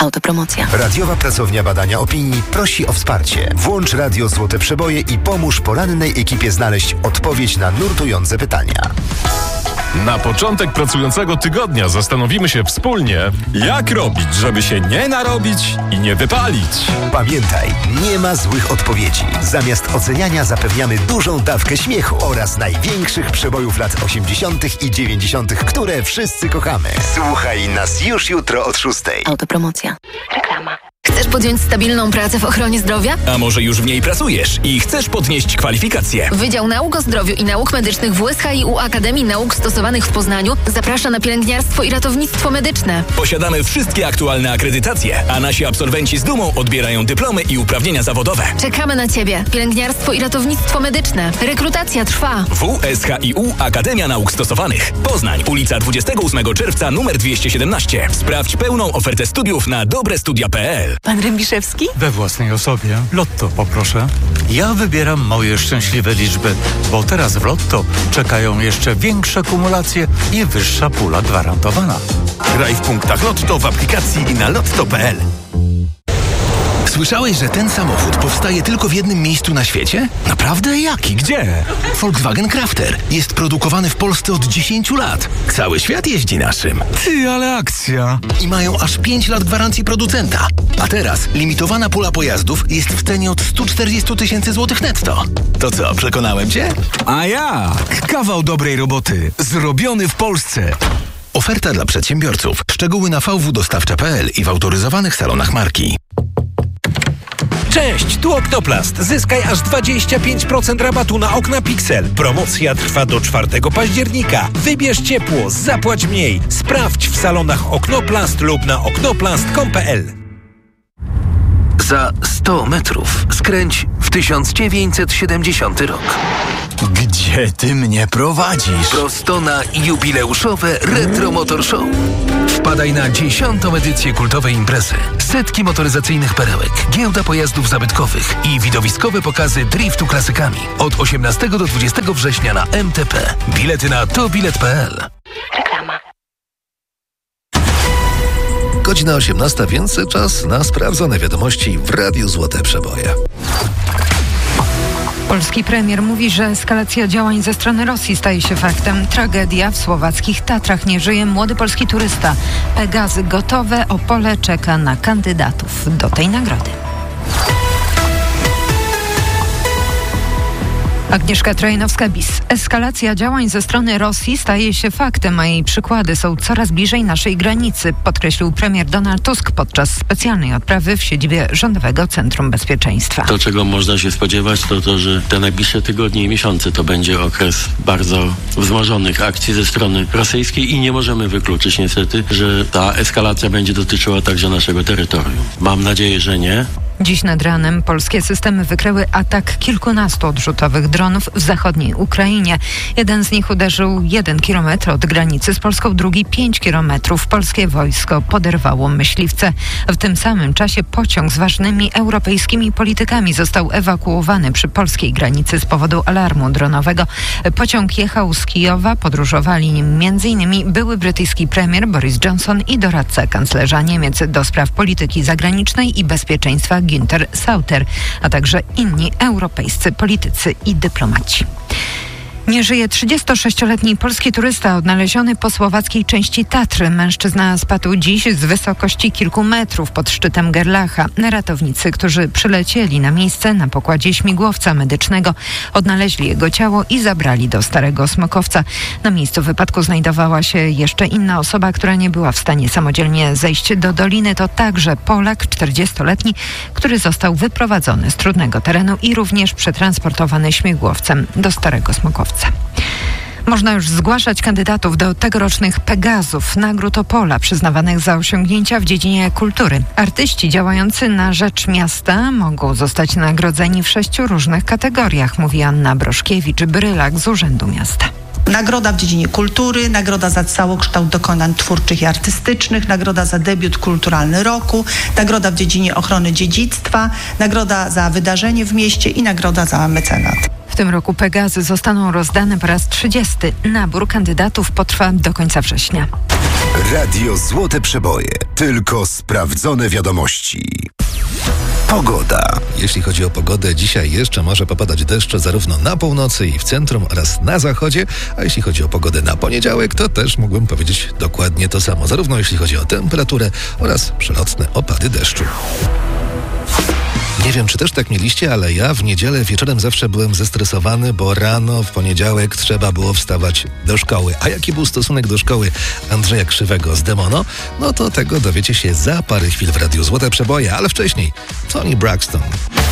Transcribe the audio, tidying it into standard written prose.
Autopromocja. Radiowa Pracownia Badania Opinii prosi o wsparcie. Włącz Radio Złote Przeboje i pomóż porannej ekipie znaleźć odpowiedź na nurtujące pytania. Na początek pracującego tygodnia zastanowimy się wspólnie, jak robić, żeby się nie narobić i nie wypalić. Pamiętaj, nie ma złych odpowiedzi. Zamiast oceniania zapewniamy dużą dawkę śmiechu oraz największych przebojów lat 80. i 90., które wszyscy kochamy. Słuchaj nas już jutro od 6. Autopromocja. Reklama. Chcesz podjąć stabilną pracę w ochronie zdrowia? A może już w niej pracujesz i chcesz podnieść kwalifikacje? Wydział Nauk o Zdrowiu i Nauk Medycznych WSHiU Akademii Nauk Stosowanych w Poznaniu zaprasza na pielęgniarstwo i ratownictwo medyczne. Posiadamy wszystkie aktualne akredytacje, a nasi absolwenci z dumą odbierają dyplomy i uprawnienia zawodowe. Czekamy na Ciebie. Pielęgniarstwo i ratownictwo medyczne. Rekrutacja trwa. WSHiU Akademia Nauk Stosowanych. Poznań, ulica 28 czerwca, numer 217. Sprawdź pełną ofertę studiów na dobrestudia.pl. Pan Rębiszewski? We własnej osobie. Lotto poproszę. Ja wybieram moje szczęśliwe liczby, bo teraz w Lotto czekają jeszcze większe kumulacje i wyższa pula gwarantowana. Graj w punktach Lotto w aplikacji i na lotto.pl. Słyszałeś, że ten samochód powstaje tylko w jednym miejscu na świecie? Naprawdę? Jaki? Gdzie? Volkswagen Crafter. Jest produkowany w Polsce od 10 lat. Cały świat jeździ naszym. Ty, ale akcja! I mają aż 5 lat gwarancji producenta. A teraz limitowana pula pojazdów jest w cenie od 140 000 złotych netto. To co, przekonałem cię? A jak? Kawał dobrej roboty. Zrobiony w Polsce. Oferta dla przedsiębiorców. Szczegóły na vwdostawcza.pl i w autoryzowanych salonach marki. Cześć, tu Oktoplast. Zyskaj aż 25% rabatu na okna Pixel. Promocja trwa do 4 października. Wybierz ciepło, zapłać mniej. Sprawdź w salonach Oktoplast lub na oktoplast.com.pl. Za 100 metrów skręć w 1970 rok. Gdzie ty mnie prowadzisz? Prosto na jubileuszowe Retro Motor Show. Wpadaj na 10. edycję kultowej imprezy. Setki motoryzacyjnych perełek, giełda pojazdów zabytkowych i widowiskowe pokazy driftu klasykami. Od 18 do 20 września na MTP. Bilety na tobilet.pl. Reklama. Godzina 18, więc czas na sprawdzone wiadomości w Radiu Złote Przeboje. Polski premier mówi, że eskalacja działań ze strony Rosji staje się faktem. Tragedia w słowackich Tatrach. Nie żyje młody polski turysta. Pegazy gotowe, Opole czeka na kandydatów do tej nagrody. Agnieszka Trojanowska-Bis. Eskalacja działań ze strony Rosji staje się faktem, a jej przykłady są coraz bliżej naszej granicy, podkreślił premier Donald Tusk podczas specjalnej odprawy w siedzibie Rządowego Centrum Bezpieczeństwa. To, czego można się spodziewać, to, że te najbliższe tygodnie i miesiące to będzie okres bardzo wzmożonych akcji ze strony rosyjskiej i nie możemy wykluczyć niestety, że ta eskalacja będzie dotyczyła także naszego terytorium. Mam nadzieję, że nie. Dziś nad ranem polskie systemy wykryły atak kilkunastu odrzutowych dronów w zachodniej Ukrainie. Jeden z nich uderzył 1 kilometr od granicy z Polską, drugi 5 kilometrów. Polskie wojsko poderwało myśliwce. W tym samym czasie pociąg z ważnymi europejskimi politykami został ewakuowany przy polskiej granicy z powodu alarmu dronowego. Pociąg jechał z Kijowa, podróżowali nim m.in. były brytyjski premier Boris Johnson i doradca kanclerza Niemiec do spraw polityki zagranicznej i bezpieczeństwa Günther Sauter, a także inni europejscy politycy i dyplomaci. Nie żyje 36-letni polski turysta odnaleziony po słowackiej części Tatry. Mężczyzna spadł dziś z wysokości kilku metrów pod szczytem Gerlacha. Ratownicy, którzy przylecieli na miejsce na pokładzie śmigłowca medycznego, odnaleźli jego ciało i zabrali do Starego Smokowca. Na miejscu wypadku znajdowała się jeszcze inna osoba, która nie była w stanie samodzielnie zejść do doliny. To także Polak, 40-letni, który został wyprowadzony z trudnego terenu i również przetransportowany śmigłowcem do Starego Smokowca. Można już zgłaszać kandydatów do tegorocznych Pegazów, nagród Opola przyznawanych za osiągnięcia w dziedzinie kultury. Artyści działający na rzecz miasta mogą zostać nagrodzeni w 6 różnych kategoriach, mówi Anna Broszkiewicz-Brylak z Urzędu Miasta. Nagroda w dziedzinie kultury, nagroda za całokształt dokonań twórczych i artystycznych, nagroda za debiut kulturalny roku, nagroda w dziedzinie ochrony dziedzictwa, nagroda za wydarzenie w mieście i nagroda za mecenat. W tym roku Pegazy zostaną rozdane po raz 30. Nabór kandydatów potrwa do końca września. Radio Złote Przeboje. Tylko sprawdzone wiadomości. Pogoda. Jeśli chodzi o pogodę, dzisiaj jeszcze może popadać deszcz zarówno na północy i w centrum oraz na zachodzie, a jeśli chodzi o pogodę na poniedziałek, to też mógłbym powiedzieć dokładnie to samo, zarówno jeśli chodzi o temperaturę oraz przelotne opady deszczu. Nie wiem, czy też tak mieliście, ale ja w niedzielę wieczorem zawsze byłem zestresowany, bo rano w poniedziałek trzeba było wstawać do szkoły. A jaki był stosunek do szkoły Andrzeja Krzywego z Demono? No to tego dowiecie się za parę chwil w Radiu Złote Przeboje, ale wcześniej Toni Braxton.